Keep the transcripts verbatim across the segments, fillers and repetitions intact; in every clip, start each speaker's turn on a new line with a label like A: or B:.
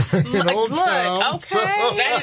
A: in
B: look,
A: Old
B: look,
A: Town.
B: okay.
A: So.
C: That is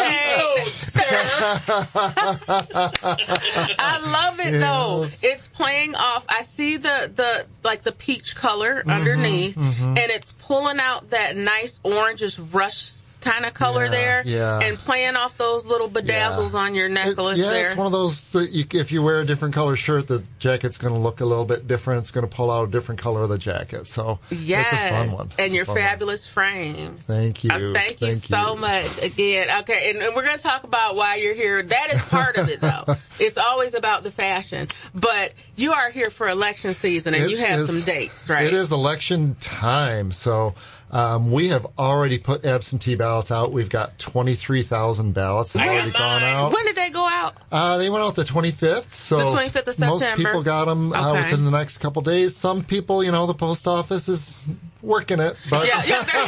C: not cute,
B: I love it,
A: Yeah.
B: though. It's playing off. I see the, the like the peach color
A: Mm-hmm,
B: underneath,
A: mm-hmm.
B: and it's pulling out that nice orangish rush kind of color
A: Yeah,
B: there,
A: yeah.
B: and playing off those little bedazzles
A: Yeah.
B: on your necklace
A: it, yeah,
B: there.
A: it's one of those that you, if you wear a different color shirt, the jacket's going to look a little bit different. It's going to pull out a different color of the jacket. So
B: Yes,
A: it's a fun one.
B: and
A: It's
B: your
A: a fun one.
B: fabulous frames.
A: Thank you.
B: Uh, thank you
A: Thank
B: so
A: you.
B: much again. Okay, and, and we're going to talk about why you're here. That is part of it, though. It's always about the fashion. But you are here for election season, and
A: It
B: you have
A: is-
B: some dates, right?
A: It is election time, so um, we have already put absentee ballots out. We've got twenty-three thousand ballots have
C: I got
A: already gone
C: mine.
A: out.
B: When did they go out?
A: Uh, they went out the twenty-fifth, so
B: The twenty-fifth of
A: most
B: September.
A: people got them uh,
B: Okay.
A: within the next couple days. Some people, you know, the post office is working it, but
B: Yeah,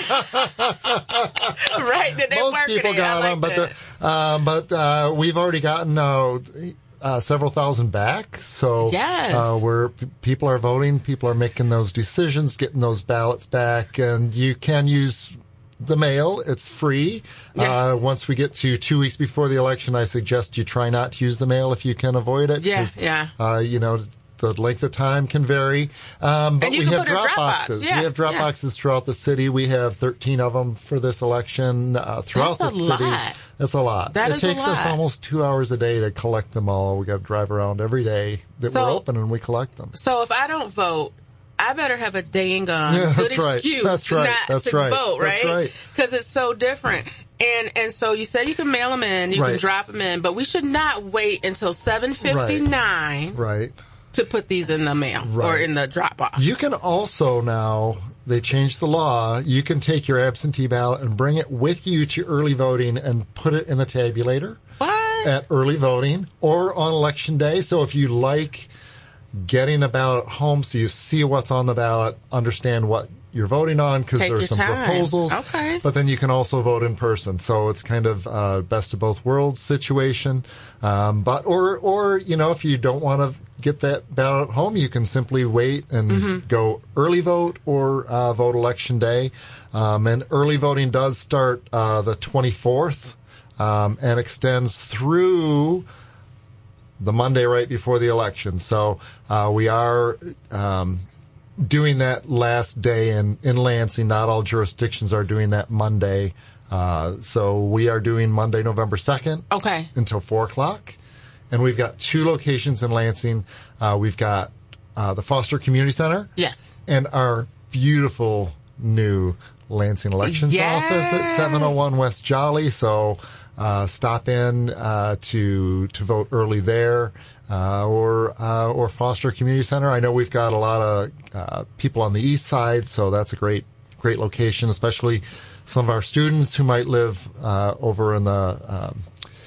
B: yeah. right. That they
A: most
B: working
A: people
B: it.
A: got
B: I
A: them.
B: like
A: But
B: that.
A: the, uh, but uh, we've already gotten uh, uh, several thousand back. So
B: Yes.
A: uh, we're p- people are voting. People are making those decisions, getting those ballots back, and you can use the mail. It's free.
B: Yeah.
A: Uh, once we get to two weeks before the election, I suggest you try not to use the mail if you can avoid it.
B: Yeah,
A: 'cause,
B: yeah.
A: Uh, you know, the length of time can vary. Um, but
B: And you
A: we
B: can
A: have
B: put it in
A: drop
B: Dropbox.
A: boxes.
B: Yeah,
A: we have drop
B: yeah.
A: boxes throughout the city. We have thirteen of them for this election uh, throughout
B: That's
A: the
B: a
A: city.
B: lot.
A: That's a lot.
B: That
A: it
B: is a
A: takes us
B: lot.
A: almost two hours a day to collect them all. We got to drive around every day that
B: So-
A: we're open and we collect them.
B: So if I don't vote, I better have a dang on
A: Yeah,
B: good
A: that's right.
B: excuse
A: That's right.
B: not
A: That's
B: to
A: right.
B: vote,
A: That's
B: right?
A: right.
B: Because it's so different. And and so you said you can mail them in, you can
A: Right.
B: drop them in, but we should not wait until seven fifty-nine
A: Right.
B: to put these in the mail or
A: Right.
B: in the drop box.
A: You can also now, they changed the law, you can take your absentee ballot and bring it with you to early voting and put it in the tabulator
B: What?
A: at early voting or on election day. So if you like getting a ballot home so you see what's on the ballot, understand what you're voting on, because
B: Take
A: there's
B: your
A: some
B: time.
A: proposals.
B: Okay.
A: But then you can also vote in person. So it's kind of uh, best of both worlds situation. Um, but or or you know, if you don't want to get that ballot at home, you can simply wait and
B: Mm-hmm.
A: go early vote or uh, vote election day. Um, and early voting does start uh, the twenty-fourth um, and extends through the Monday right before the election. So uh, we are um, doing that last day in, in Lansing. Not all jurisdictions are doing that Monday. Uh, so we are doing Monday, November second
B: Okay.
A: until four o'clock. And we've got two locations in Lansing. Uh, we've got uh, the Foster Community Center
B: Yes.
A: and our beautiful new Lansing Elections
B: Yes.
A: Office at seven oh one West Jolly. So uh, stop in uh, to to vote early there, uh, or uh, or Foster Community Center. I know we've got a lot of uh, people on the east side, so that's a great great location, especially some of our students who might live uh, over in the um,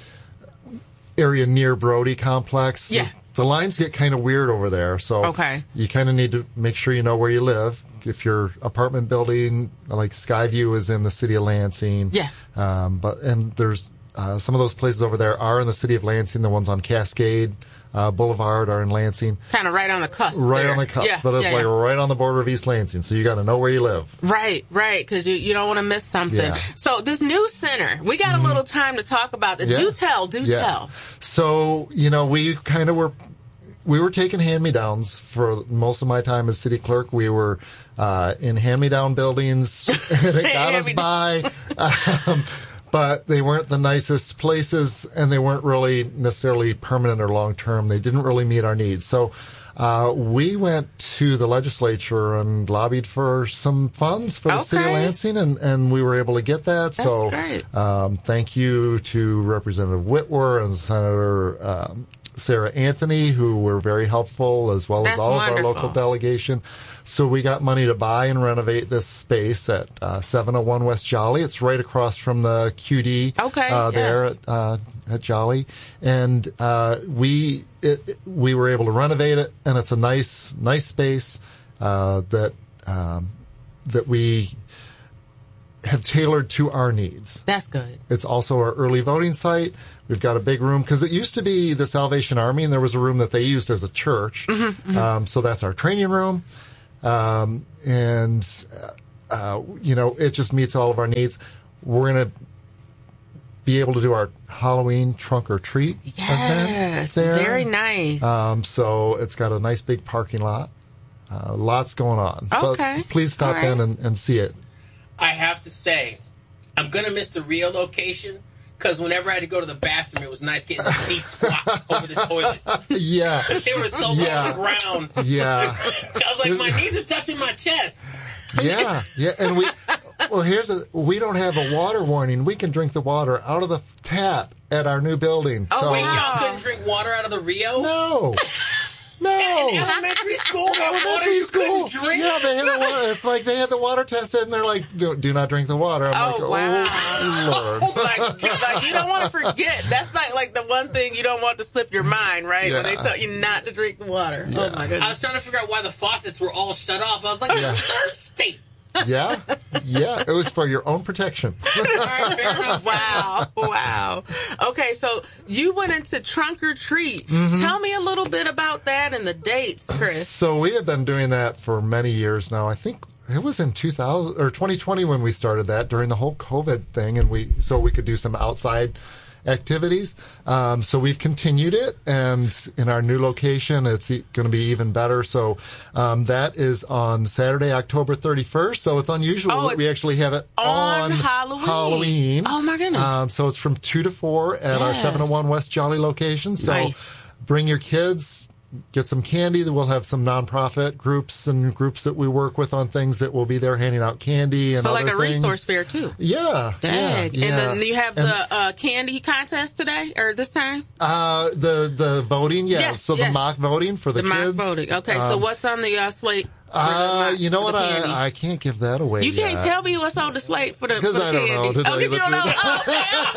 A: area near Brody Complex.
B: Yeah.
A: The lines get kind of weird over there, so
B: Okay.
A: you kind of need to make sure you know where you live. If your apartment building, like Skyview, is in the city of Lansing,
B: Yeah.
A: um, but and there's uh, some of those places over there are in the city of Lansing. The ones on Cascade uh, Boulevard are in Lansing,
B: Kind of right on the cusp.
A: right
B: there.
A: on the cusp.
B: Yeah,
A: but it's
B: yeah,
A: like
B: yeah.
A: right on the border of East Lansing, so you got to know where you live.
B: Right, right, because you, you don't want to miss something.
A: Yeah.
B: So this new center, we got a little time to talk about it.
A: Yeah.
B: Do tell, do
A: Yeah.
B: tell.
A: So, you know, we kind of were, we were taking hand-me-downs for most of my time as city clerk. We were uh, in hand-me-down buildings, and it got us by. Um, but they weren't the nicest places, and they weren't really necessarily permanent or long-term. They didn't really meet our needs. So uh, we went to the legislature and lobbied for some funds for the city of
B: Okay.
A: Lansing, and, and we were able to get that.
B: That's
A: so
B: great.
A: um, thank you to Representative Whitwer and Senator um, Sarah Anthony, who were very helpful, as well
B: That's
A: as all
B: wonderful.
A: of our local delegation. So we got money to buy and renovate this space at uh, seven oh one West Jolly. It's right across from the Q D
B: Okay,
A: uh, there
B: yes.
A: at, uh, at Jolly. And uh, we it, it- we were able to renovate it, and it's a nice nice space uh, that um, that we have tailored to our needs.
B: That's good.
A: It's also our early voting site. We've got a big room because it used to be the Salvation Army, and there was a room that they used as a church. Um, so that's our training room. Um, and uh, uh, you know, it just meets all of our needs. We're going to be able to do our Halloween trunk or treat
B: yes,
A: event there.
B: Very nice.
A: Um, so it's got a nice big parking lot. Uh, lots going on.
B: Okay.
A: But please stop
B: right.
A: in and, and see it.
C: I have to say, I'm going to miss the Rio location because whenever I had to go to the bathroom, it was nice getting the deep squats over the toilet.
A: Yeah.
C: They were so
A: yeah.
C: low on the ground.
A: Yeah.
C: I was like, my knees are touching my chest.
A: Yeah. Yeah. And we, well, here's a, we don't have a water warning. We can drink the water out of the tap at our new building.
B: Oh,
A: so,
C: Wait, y'all couldn't drink water out of the Rio?
A: No. No.
C: In elementary school,
A: In elementary school.
C: Drink?
A: Yeah, they had the water. It's like they had the water tested, and they're like, "Do, do not drink the water." I'm
B: oh,
A: like,
B: wow.
A: "Oh Lord!"
B: like, like you don't want to forget. That's like like the one thing you don't want to slip your mind, right?
A: Yeah.
B: When they tell you not to drink the water.
A: Yeah.
B: Oh my goodness!
C: I was trying to figure out why the faucets were all shut off. I was like,
A: Yeah.
C: I'm thirsty.
A: Yeah, yeah. It was for your own protection.
C: All right, fair enough.
B: Wow, wow. Okay, so you went into Trunk or Treat.
A: Mm-hmm.
B: Tell me a little bit about that and the dates, Chris.
A: So we have been doing that for many years now. I think it was in two thousand or twenty twenty when we started that during the whole COVID thing, and we so we could do some outside activities. Um, so we've continued it, and in our new location, it's e- going to be even better. So um, that is on Saturday, October thirty-first. So it's unusual
B: Oh,
A: that we actually have it
B: on
A: on
B: Halloween.
A: Halloween.
B: Oh my goodness.
A: Um, so it's from two to four at our
B: Yes.
A: seven oh one West Jolly location. So
B: Nice.
A: bring your kids. Get some candy. We'll have some nonprofit groups and groups that we work with on things that will be there handing out candy and
B: So
A: other
B: like a
A: things.
B: resource fair too.
A: Yeah,
B: Dang.
A: yeah, yeah.
B: And then you have
A: And,
B: the uh, candy contest today or this time?
A: uh, the the voting. Yeah,
B: Yes,
A: so
B: yes.
A: the mock voting for the,
B: The
A: kids.
B: mock voting. Okay, so
A: Um,
B: what's on the uh, slate? for the
A: Uh,
B: mock-
A: you know
B: for
A: what?
B: the candies?
A: I I can't give that away.
B: You can't
A: yet.
B: tell me what's on the slate for the, for
A: 'Cause
B: the
A: I don't know,
B: candies.
A: to tell
B: Oh,
A: you
B: you
A: the
B: don't know?
A: truth.
B: Oh,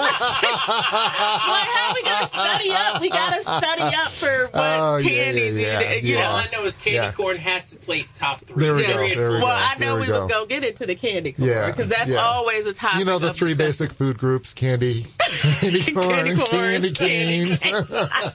B: like how we gotta study up? We gotta study up for what
A: Oh, yeah,
B: candies.
A: yeah, yeah,
B: you, you
A: yeah.
C: All
B: know.
C: I know is candy
A: Yeah.
C: corn has to place top three.
A: There we
B: go,
C: Period.
A: there we
C: Full
A: go.
B: Well,
C: stop.
B: I know
A: There we
B: we was
A: go.
B: gonna get into the candy corn
A: Yeah,
B: because that's
A: yeah.
B: always a topic.
A: You know the
B: of
A: three
B: discussion.
A: basic food groups: candy, candy corn,
B: Candy corns,
A: candy
B: candy
A: canes.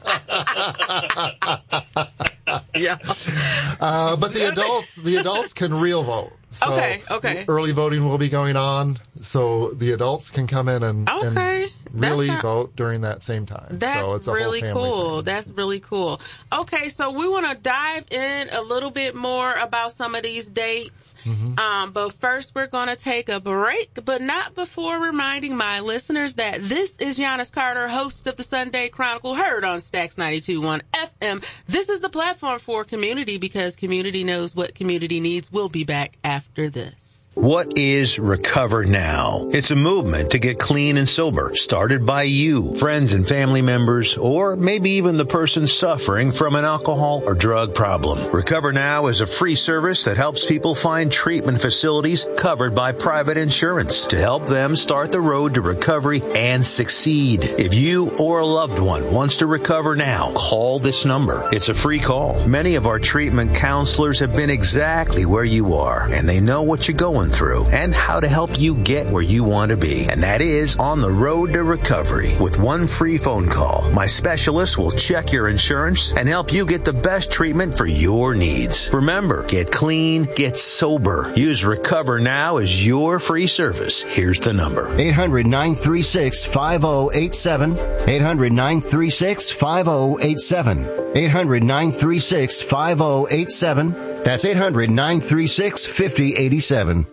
B: Yeah.
A: Uh, but the adults, the adults can real vote. So
B: Okay, okay.
A: Early voting will be going on, so the adults can come in and,
B: Okay.
A: and really
B: That's not-
A: vote during that same time.
B: That's
A: so it's a
B: really
A: whole family
B: cool.
A: thing.
B: That's really cool. Okay, so we want to dive in a little bit more about some of these dates.
A: Mm-hmm.
B: Um, but first, we're going to take a break, but not before reminding my listeners that this is Giannis Carter, host of the Sunday Chronicle, heard on Stax ninety-two point one F M. This is the platform for community because community knows what community needs. We'll be back after this.
D: What is Recover Now? It's a movement to get clean and sober, started by you, friends and family members, or maybe even the person suffering from an alcohol or drug problem. Recover Now is a free service that helps people find treatment facilities covered by private insurance to help them start the road to recovery and succeed. If you or a loved one wants to recover now, call this number. It's a free call. Many of our treatment counselors have been exactly where you are, and they know what you're going through and how to help you get where you want to be. And that is on the road to recovery. With one free phone call, my specialist will check your insurance and help you get the best treatment for your needs. Remember, get clean, get sober. Use Recover Now as your free service. Here's the number.
E: eight hundred nine three six five oh eight seven. eight hundred nine three six five oh eight seven. eight hundred nine three six five oh eight seven. That's eight hundred nine three six five oh eight seven.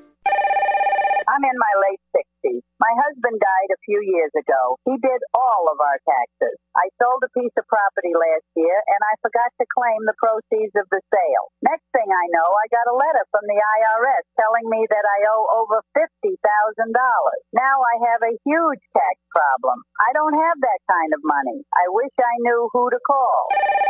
F: I'm in my late sixties. My husband died a few years ago. He did all of our taxes. I sold a piece of property last year, and I forgot to claim the proceeds of the sale. Next thing I know, I got a letter from the I R S telling me that I owe over fifty thousand dollars. Now I have a huge tax problem. I don't have that kind of money. I wish I knew who to call.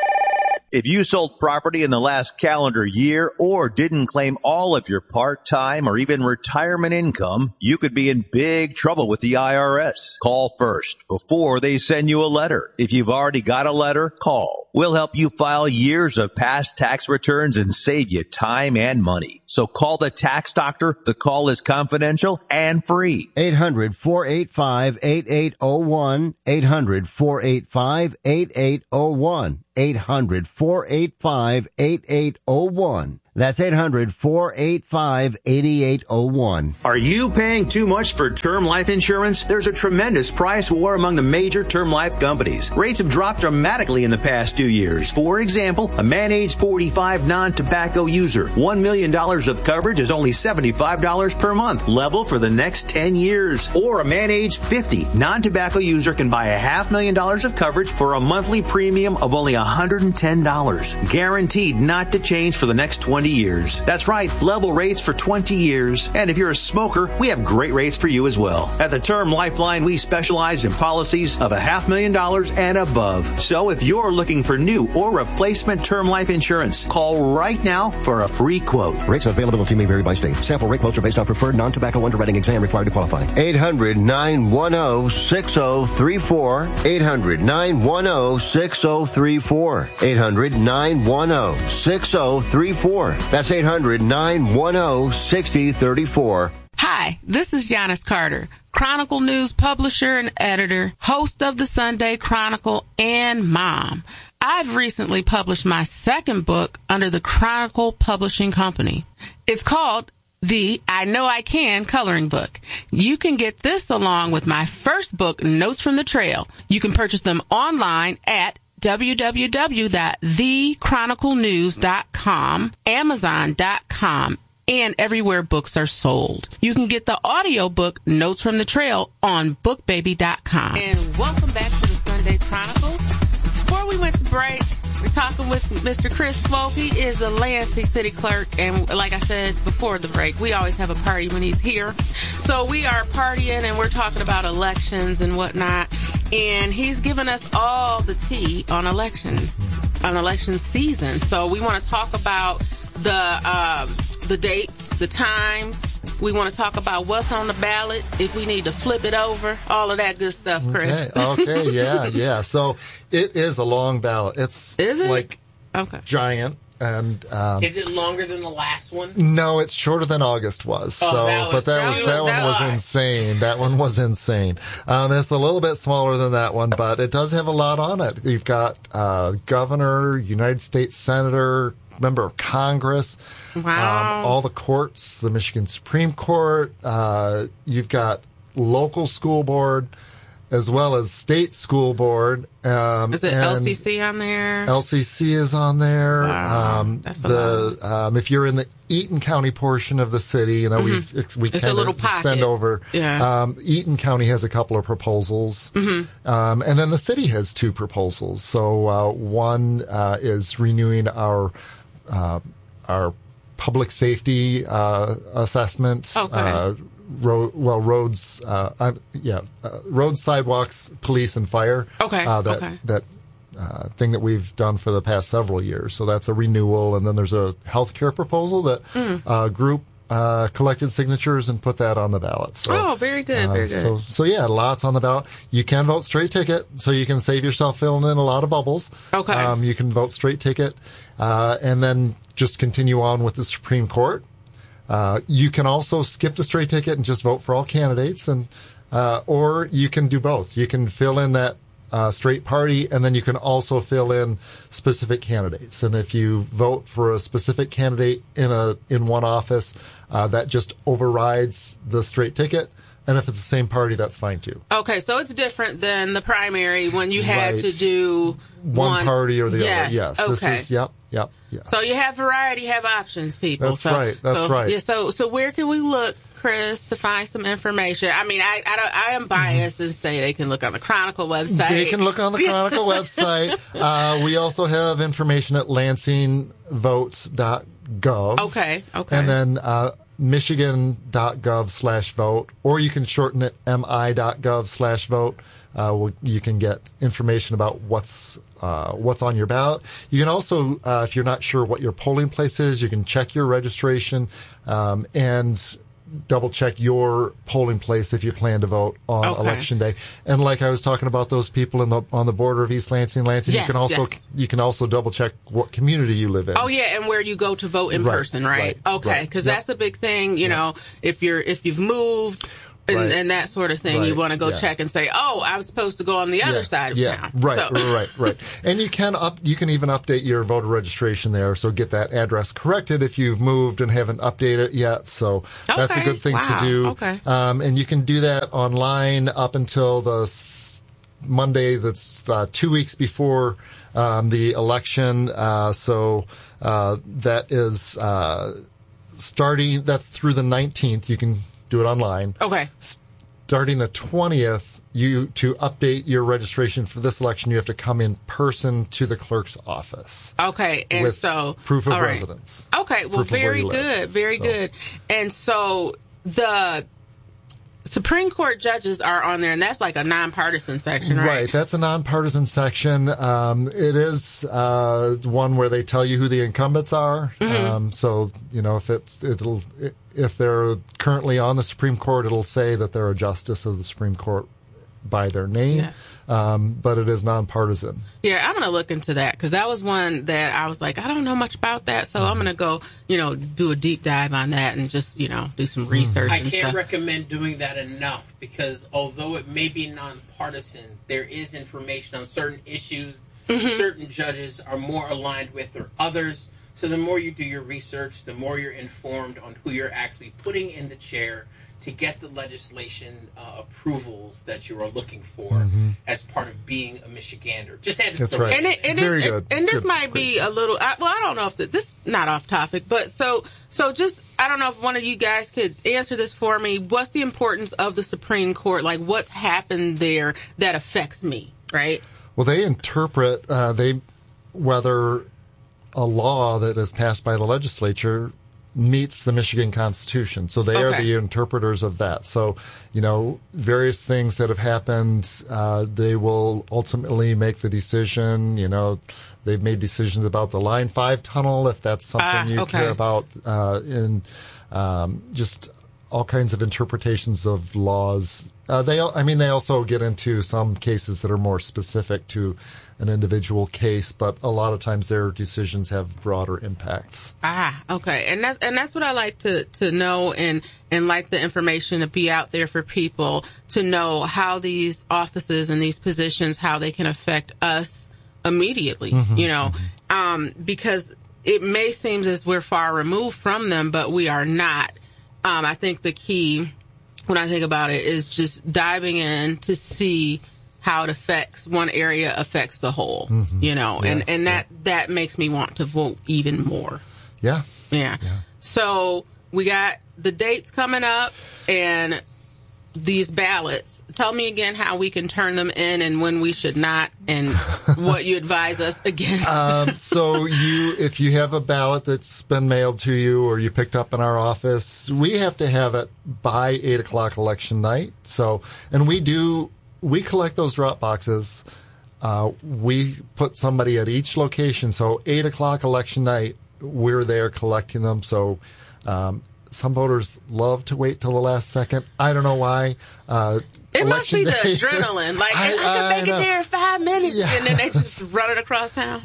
G: If you sold property in the last calendar year or didn't claim all of your part-time or even retirement income, you could be in big trouble with the I R S. Call first before they send you a letter. If you've already got a letter, call. We'll help you file years of past tax returns and save you time and money. So call the tax doctor. The call is confidential and free.
E: eight hundred four eight five eight eight oh one. eight hundred four eight five eight eight oh one. eight hundred four eight five eight eight oh one. That's eight hundred, four eight five, eight eight zero one.
D: Are you paying too much for term life insurance? There's a tremendous price war among the major term life companies. Rates have dropped dramatically in the past two years. For example, a man age forty-five non-tobacco user, one million dollars of coverage is only seventy-five dollars per month, level for the next ten years. Or a man age fifty non-tobacco user can buy a half million dollars of coverage for a monthly premium of only one hundred ten dollars. Guaranteed not to change for the next twenty years. That's right, level rates for twenty years. And if you're a smoker, we have great rates for you as well. At the Term Lifeline, we specialize in policies of a half million dollars and above. So if you're looking for new or replacement term life insurance, call right now for a free quote.
E: Rates and availability may vary by state. Sample rate quotes are based on preferred non-tobacco underwriting exam required to qualify. eight hundred, nine one zero, six zero three four. eight hundred, nine one zero, six zero three four. eight hundred, nine one zero, six zero three four. That's eight hundred, nine one zero, six zero three four.
B: Hi, this is Giannis Carter, Chronicle News publisher and editor, host of the Sunday Chronicle, and mom. I've recently published my second book under the Chronicle Publishing Company. It's called the I Know I Can coloring book. You can get this along with my first book, Notes from the Trail. You can purchase them online at w w w dot the chronicle news dot com, amazon dot com, and everywhere books are sold. You can get the audiobook Notes from the Trail on book baby dot com. And welcome back to the Sunday Chronicles. Before we went to break, we're talking with Mister Chris Swope. He is a Lansing city clerk, and like I said before the break, we always have a party when he's here. So we are partying, and we're talking about elections and whatnot, and he's given us all the tea on elections, on election season. So we want to talk about the um, the dates, the times. We want to talk about what's on the ballot, if we need to flip it over, all of that good stuff, Chris.
A: Okay, okay, yeah, yeah. So it is a long ballot. It's
B: is it?
A: like
B: okay.
A: giant. And um,
C: is it longer than the last one?
A: No, it's shorter than August was.
C: Oh,
A: so,
C: that was
A: but that was that one was insane. That one was insane. Um, it's a little bit smaller than that one, but it does have a lot on it. You've got uh, governor, United States senator, member of Congress,
B: wow.
A: um, all the courts, the Michigan Supreme Court. Uh, you've got local school board, as well as state school board. Um,
B: is it L C C on there?
A: L C C is on there.
B: Wow,
A: um,
B: that's a
A: the
B: lot.
A: Um, if you're in the Eaton County portion of the city, you know,
B: Mm-hmm.
A: we we
B: It's a little
A: kind of
B: pocket.
A: send over.
B: Yeah.
A: Um, Eaton County has a couple of proposals,
B: Mm-hmm.
A: um, and then the city has two proposals. So uh, one uh, is renewing our uh, our public safety uh, assessment.
B: Okay.
A: Uh, Road, well, roads, uh, uh, yeah, uh, roads, sidewalks, police, and fire.
B: Okay,
A: Uh, that,
B: okay.
A: that, uh, thing that we've done for the past several years. So that's a renewal. And then there's a healthcare proposal that,
B: Mm.
A: uh, group, uh, collected signatures and put that on the ballot. So,
B: Oh, very good,
A: uh,
B: very good.
A: So, so yeah, lots on the ballot. You can vote straight ticket, so you can save yourself filling in a lot of bubbles.
B: Okay.
A: Um, you can vote straight ticket, uh, and then just continue on with the Supreme Court. Uh, you can also skip the straight ticket and just vote for all candidates, and uh, or you can do both. You can fill in that uh, straight party, and then you can also fill in specific candidates. And if you vote for a specific candidate in a in one office, uh, that just overrides the straight ticket. And if it's the same party, that's fine too.
B: Okay, so it's different than the primary when you had
A: Right.
B: to do
A: One,
B: one,
A: party or the
B: yes,
A: other. Yes.
B: Okay.
A: This is, yep, yep, yep.
B: So you have variety, you have options, people.
A: That's
B: so,
A: right, that's
B: so,
A: right.
B: Yeah. So, so where can we look, Chris, to find some information? I mean, I, I, don't, I am biased and say they can look on the Chronicle website.
A: They can look on the Chronicle website. Uh, we also have information at lansing votes dot gov.
B: Okay, okay.
A: And then uh, michigan.gov slash vote, or you can shorten it mi.gov slash vote. Uh, well, you can get information about what's uh, what's on your ballot. You can also, uh, if you're not sure what your polling place is, you can check your registration um, and double check your polling place if you plan to vote on
B: Okay.
A: election day. And like I was talking about those people in the on the border of East Lansing, Lansing,
B: Yes,
A: you can also
B: yes.
A: you can also double check what community you live in.
B: Oh yeah, and where you go to vote in
A: Right,
B: person, right?
A: right,
B: Okay,
A: right.
B: because
A: Yep.
B: that's a big thing. You know, if you're if you've moved and,
A: right.
B: and that sort of thing.
A: Right.
B: You want to go
A: yeah.
B: check and say, oh, I was supposed to go on the other
A: yeah.
B: side of
A: yeah.
B: town.
A: Right,
B: so.
A: right, right, right. And you can up, you can even update your voter registration there, so get that address corrected if you've moved and haven't updated it yet. So
B: okay.
A: that's a good thing
B: wow.
A: to do.
B: Okay.
A: Um, and you can do that online up until the s- Monday that's uh, two weeks before um, the election. Uh, so uh, that is uh, starting, that's through the nineteenth. You can do it online.
B: Okay.
A: Starting the twentieth, you to update your registration for this election, you have to come in person to the clerk's office.
B: Okay, and
A: with
B: so
A: proof of
B: all right.
A: residence.
B: Okay, well,
A: Proof of where
B: very
A: you live.
B: good, very
A: So-
B: good. And so the Supreme Court judges are on there, and that's like a nonpartisan section, right?
A: Right, that's a nonpartisan section. Um, it is uh, one where they tell you who the incumbents are.
B: Mm-hmm.
A: Um, so you know if it's it'll if they're currently on the Supreme Court, it'll say that they're a justice of the Supreme Court by their name.
B: Yeah.
A: Um, but it is nonpartisan.
B: Yeah, I'm going to look into that because that was one that I was like, I don't know much about that, so I'm going to go, you know, do a deep dive on that and just, you know, do some research
C: I
B: and
C: can't
B: stuff.
C: recommend doing that enough because although it may be nonpartisan, there is information on certain issues
B: Mm-hmm.
C: certain judges are more aligned with or others. So the more you do your research, the more you're informed on who you're actually putting in the chair to get the legislation uh, approvals that you are looking for
A: Mm-hmm.
C: as part of being a Michigander. Just add it
A: That's
C: to the
A: right.
B: And it, and
A: Very
B: it,
A: good.
B: And this
A: Good.
B: might be a little. I, well, I don't know if the, this not off topic, but so so just I don't know if one of you guys could answer this for me. What's the importance of the Supreme Court? Like, what's happened there that affects me? Right.
A: Well, they interpret uh, they whether a law that is passed by the legislature meets the Michigan Constitution. So they are
B: Okay.
A: the interpreters of that. So, you know, various things that have happened, uh, they will ultimately make the decision. You know, they've made decisions about the Line five tunnel, if that's something
B: Ah,
A: you
B: okay.
A: care about, uh, in um, just all kinds of interpretations of laws. Uh, they, I mean, they also get into some cases that are more specific to an individual case, but a lot of times their decisions have broader impacts.
B: Ah, okay. And that's and that's what I like to, to know and, and like the information to be out there for people to know how these offices and these positions, how they can affect us immediately,
A: Mm-hmm,
B: you know, um, because it may seem as we're far removed from them, but we are not. Um, I think the key when I think about it is just diving in to see how it affects one area affects the whole,
A: Mm-hmm.
B: you know, and, and that, that makes me want to vote even more.
A: Yeah.
B: Yeah. So we got the dates coming up and these ballots. Tell me again how we can turn them in and when we should not and what you advise us against.
A: Um, so you, if you have a ballot that's been mailed to you or you picked up in our office, we have to have it by eight o'clock election night. So, and we do, we collect those drop boxes. Uh, we put somebody at each location. So eight o'clock election night, we're there collecting them. So, um, some voters love to wait till the last second. I don't know why. Uh,
B: it must be the
A: day-
B: adrenaline. Like,
A: I-
B: I, I can
A: I
B: make
A: know.
B: it there in five minutes.
A: Yeah.
B: And then they just run it across town.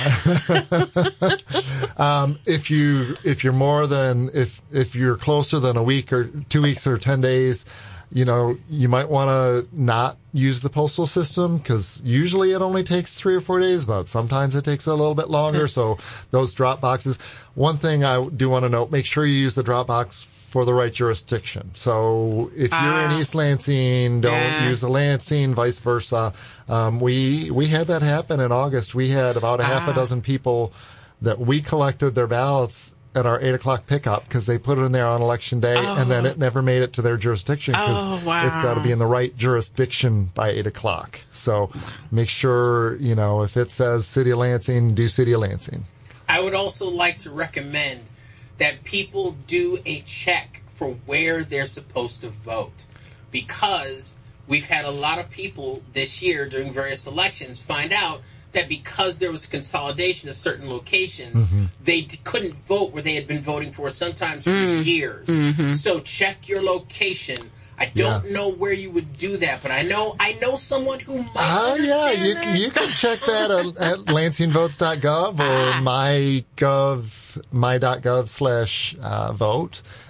A: Yeah. um, if you if you're more than if if you're closer than a week or two weeks or ten days, you know you might want to not use the postal system because usually it only takes three or four days, but sometimes it takes a little bit longer. So those drop boxes. One thing I do want to note: make sure you use the drop box for the right jurisdiction. So if you're
B: Ah.
A: in East Lansing, don't
B: Yeah.
A: use the Lansing, vice versa. Um, we we had that happen in August. We had about a half
B: Ah.
A: a dozen people that we collected their ballots at our eight o'clock pickup because they put it in there on election day, and then
B: Oh.
A: it never made it to their jurisdiction because
B: Oh, wow.
A: it's got to be in the right jurisdiction by eight o'clock. So make sure, you know, if it says City of Lansing, do City of Lansing.
C: I would also like to recommend that people do a check for where they're supposed to vote, because we've had a lot of people this year during various elections find out that because there was consolidation of certain locations,
A: Mm-hmm.
C: they d- couldn't vote where they had been voting for sometimes for
B: Mm.
C: years.
B: Mm-hmm.
C: So check your location. I don't
A: Yeah.
C: know where you would do that, but I know I know someone who might
A: Oh yeah,
C: understand
A: you
C: that.
A: can, you can check that at, at lansing votes dot gov or
B: Ah.
A: mygov my.gov slash uh, vote.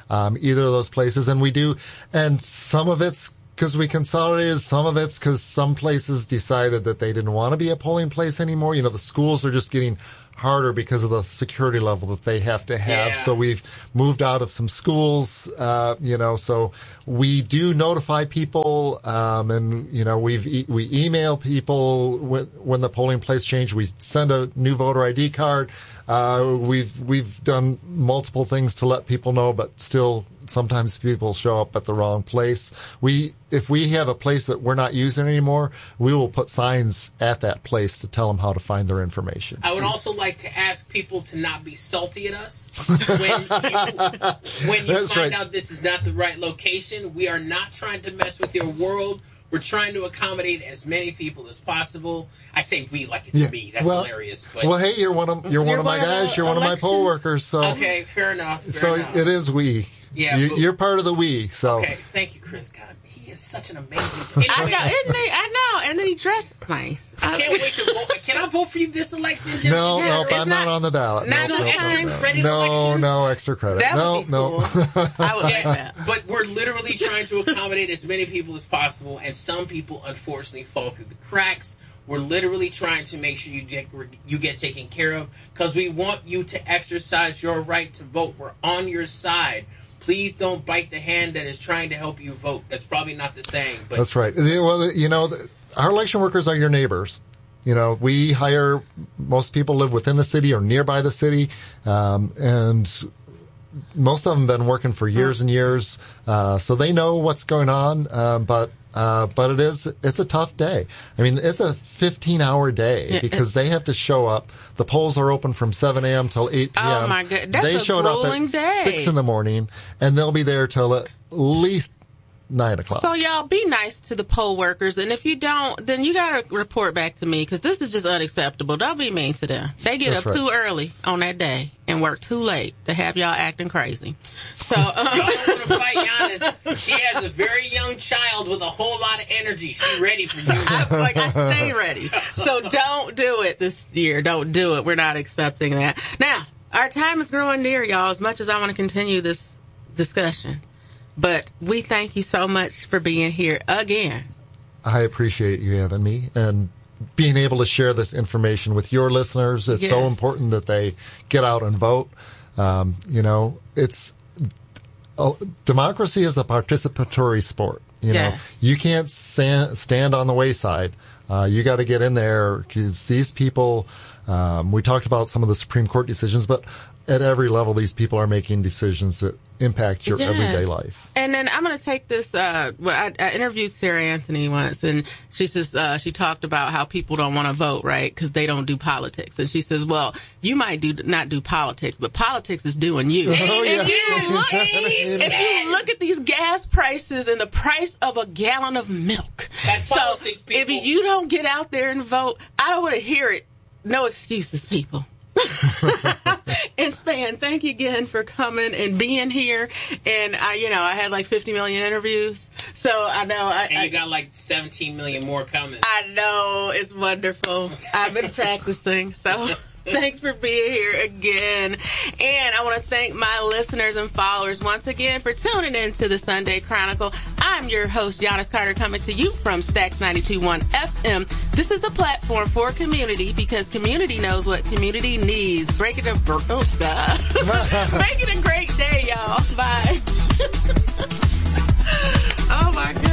A: um, either of those places. And we do, and some of it's because we consolidated, some of it's because some places decided that they didn't want to be a polling place anymore. You know, the schools are just getting harder because of the security level that they have to have.
C: Yeah.
A: So we've moved out of some schools, uh, you know, so we do notify people, um, and, you know, we've, e- we email people when, when the polling place change. We send a new voter I D card. Uh, we've, we've done multiple things to let people know, but still sometimes people show up at the wrong place. We, if we have a place that we're not using anymore, we will put signs at that place to tell them how to find their information.
C: I would also like to ask people to not be salty at us when you, when you
A: That's
C: find
A: right.
C: out this is not the right location. We are not trying to mess with your world. We're trying to accommodate as many people as possible. I say we like it's
A: Yeah.
C: me. That's
A: well,
C: hilarious. But
A: well, hey, you're one of you're, one
B: You're
A: of my
B: one of
A: guys.
B: the
A: You're one of my
B: election-
A: poll workers. So
C: okay, fair enough. Fair
A: so
C: enough.
A: it is we.
C: Yeah,
A: you,
C: but-
A: you're part of the we. So
C: Okay, thank you, Chris. God, he is such an amazing.
B: I
C: Anyway,
B: know, isn't he? I know. And then he dresses nice.
C: I can't wait to vote. Can I vote for you this election? Just
A: no,
C: because
A: no,
C: it's
A: I'm not,
B: not-
A: on the ballot.
B: not
A: no,
B: this
A: no,
B: time.
A: no,
C: Credit
A: no,
C: election?
A: no extra credit.
B: That
A: no,
B: would be
A: no.
B: cool. I would like
C: Yeah,
B: that.
C: but we're literally trying to accommodate as many people as possible, and some people unfortunately fall through the cracks. We're literally trying to make sure you get you get taken care of because we want you to exercise your right to vote. We're on your side. Please don't bite the hand that is trying to help you vote. That's probably not the saying, but
A: That's right. Well, you know, our election workers are your neighbors. You know, we hire, most people live within the city or nearby the city, um, and most of them have been working for years and years, uh, so they know what's going on, uh, but uh, but it is, it's a tough day. I mean, it's a fifteen hour day
B: Yeah,
A: because they have to show up. The polls are open from seven a.m. till eight p.m.
B: Oh, my God. That's
A: they
B: a
A: showed up
B: grueling
A: at
B: day.
A: six in the morning, and they'll be there till at least nine o'clock.
B: So y'all be nice to the poll workers, and if you don't, then you gotta report back to me because this is just unacceptable. Don't be mean to them. They get
A: That's
B: up
A: right.
B: too early on that day and work too late to have y'all acting crazy. So um,
C: y'all don't want to fight Giannis. She has a very young child with a whole lot of energy. She's ready for you.
B: I, like I stay ready. So don't do it this year. Don't do it. We're not accepting that. Now our time is growing near, y'all. As much as I want to continue this discussion. But we thank you so much for being here again.
A: I appreciate you having me and being able to share this information with your listeners. It's so
B: Yes.
A: important that they get out and vote. Um, you know, it's uh, democracy is a participatory sport. You know,
B: Yes.
A: you can't stand, stand on the wayside. Uh, you got to get in there because these people, um, we talked about some of the Supreme Court decisions, but at every level, these people are making decisions that impact your
B: Yes.
A: everyday life.
B: And then I'm going to take this. Uh, well, I, I interviewed Sarah Anthony once, and she says uh, she talked about how people don't want to vote, right, because they don't do politics. And she says, "Well, you might do not do politics, but politics is doing you.
A: Oh,
B: if,
A: yeah.
B: you look, if you look at these gas prices and the price of a gallon of milk,
C: That's
B: so
C: politics,
B: if
C: people.
B: you don't get out there and vote, I don't want to hear it. No excuses, people." And Span, thank you again for coming and being here. And I, you know, I had like fifty million interviews, so I know. I,
C: And
B: I,
C: you got like seventeen million more coming.
B: I know it's wonderful. I've been practicing, so thanks for being here again. And I want to thank my listeners and followers once again for tuning in to the Sunday Chronicle. I'm your host, Giannis Carter, coming to you from Stax ninety-two point one F M. This is the platform for community because community knows what community needs. Break it a, oh, stop. Make it a great day, y'all. Bye. Oh, my goodness.